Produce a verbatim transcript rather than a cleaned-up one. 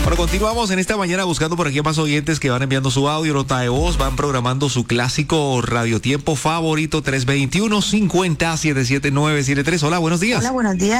Bueno, continuamos en esta mañana buscando por aquí a más oyentes que van enviando su audio, nota de voz, van programando su clásico radiotiempo favorito tres dos uno, cinco cero, siete siete nueve siete tres. Hola, buenos días. Hola, buenos días.